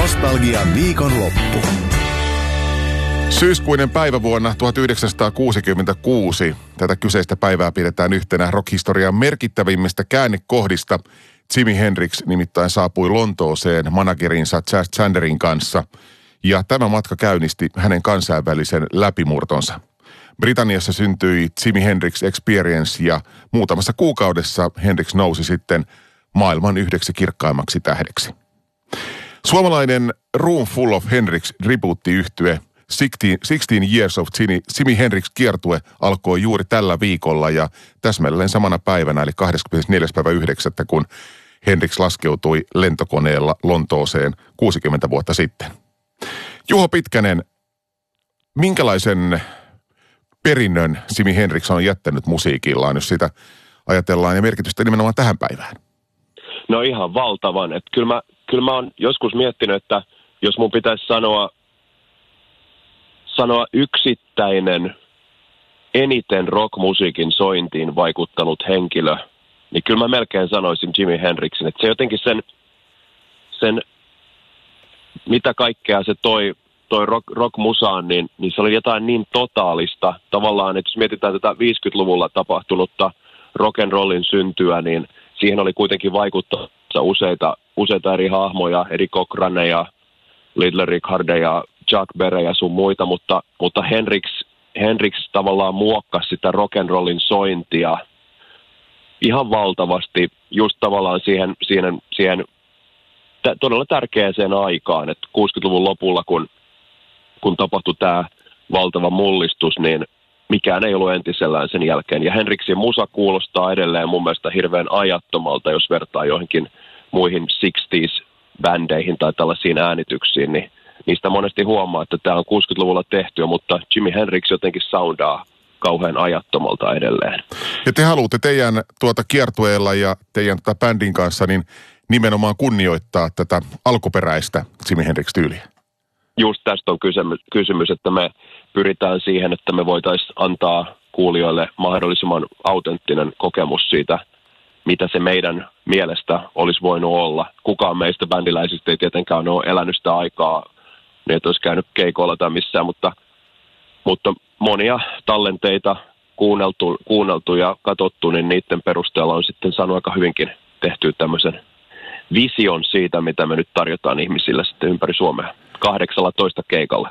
Nostalgian viikonloppu. Syyskuinen päivä vuonna 1966. Tätä kyseistä päivää pidetään yhtenä rockhistorian merkittävimmistä käännekohdista. Jimi Hendrix nimittäin saapui Lontooseen managerinsa Chas Chanderin kanssa. Ja tämä matka käynnisti hänen kansainvälisen läpimurtonsa. Britanniassa syntyi Jimi Hendrix Experience ja muutamassa kuukaudessa Hendrix nousi sitten maailman yhdeksi kirkkaimmaksi tähdeksi. Suomalainen Room Full of Hendrix -tribuuttiyhtye 16 Years of Jimi Hendrix -kiertue alkoi juuri tällä viikolla ja täsmälleen samana päivänä eli 24.9. kun Hendrix laskeutui lentokoneella Lontooseen 60 vuotta sitten. Juho Pitkänen, minkälaisen perinnön Jimi Hendrix on jättänyt musiikillaan, jos sitä ajatellaan ja merkitystä nimenomaan tähän päivään? No ihan valtavan. Että kyllä mä oon joskus miettinyt, että jos mun pitäisi sanoa yksittäinen eniten rockmusiikin sointiin vaikuttanut henkilö, niin kyllä mä melkein sanoisin Jimi Hendrixin. Että se jotenkin sen mitä kaikkea se toi rockmusaan, niin se oli jotain niin totaalista. Tavallaan, että jos mietitään tätä 50-luvulla tapahtunutta rock'n'rollin syntyä, niin siihen oli kuitenkin vaikuttamassa useita eri hahmoja, Eddie Cochrane ja Little Richard ja Chuck Berry ja sun muita, mutta Hendrix tavallaan muokkasi sitä rock'n'rollin sointia ihan valtavasti just tavallaan siihen todella tärkeäseen aikaan, että 60-luvun lopulla, kun tapahtui tämä valtava mullistus, niin mikään ei ollut entisellään sen jälkeen. Ja Hendrixin musa kuulostaa edelleen mun mielestä hirveän ajattomalta, jos vertaa joihinkin muihin 60s-bändeihin tai tällaisiin äänityksiin, niin niistä monesti huomaa, että tämä on 60-luvulla tehtyä, mutta Jimi Hendrix jotenkin soundaa kauhean ajattomalta edelleen. Ja te haluatte teidän kiertueella ja teidän bändin kanssa niin nimenomaan kunnioittaa tätä alkuperäistä Jimi Hendrix-tyyliä. Just tästä on kysymys, että me pyritään siihen, että me voitaisiin antaa kuulijoille mahdollisimman autenttinen kokemus siitä, mitä se meidän mielestä olisi voinut olla. Kukaan meistä bändiläisistä ei tietenkään ole elänyt sitä aikaa, niin että olisi käynyt keikoilla tai missään, mutta monia tallenteita kuunneltu ja katsottu, niin niiden perusteella on sitten saanut aika hyvinkin tehtyä tämmöisen vision siitä, mitä me nyt tarjotaan ihmisille sitten ympäri Suomea 18 keikalla.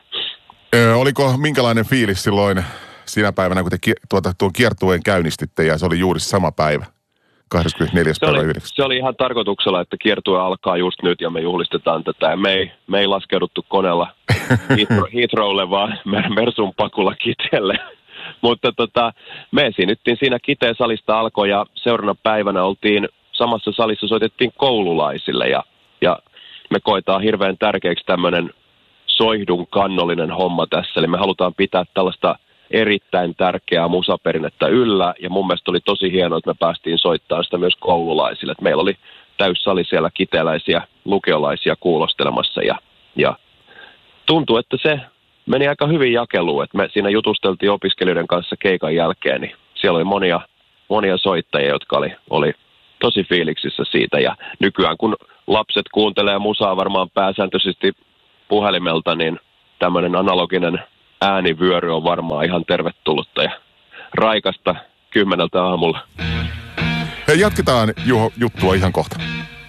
Oliko minkälainen fiilis silloin sinä päivänä, kun te tuon kiertueen käynnistitte ja se oli juuri sama päivä, 24.9. Se oli ihan tarkoituksella, että kiertue alkaa just nyt ja me juhlistetaan tätä. Ja me ei laskeuduttu koneella Heathrowlle, vaan Mersun pakulla Kiteelle. Mutta me esiinnyttiin siinä Kiteen salista alkoi ja seuraavana päivänä oltiin samassa salissa, soitettiin koululaisille ja me koetaan hirveän tärkeäksi tämmöinen soihdun kannollinen homma tässä. Eli me halutaan pitää tällaista erittäin tärkeää musaperinnettä yllä ja mun mielestä oli tosi hienoa, että me päästiin soittamaan sitä myös koululaisille. Et meillä oli täyssali siellä kiteläisiä lukiolaisia kuulostelemassa ja tuntui, että se meni aika hyvin jakeluun. Et me siinä jutusteltiin opiskelijoiden kanssa keikan jälkeen, niin siellä oli monia soittajia, jotka oli tosi fiiliksissä siitä ja nykyään kun lapset kuuntelee musaa varmaan pääsääntöisesti puhelimelta, niin tämmöinen analoginen äänivyöry on varmaan ihan tervetullutta ja raikasta 10 aamulla. Hei, jatketaan Juho juttua ihan kohta.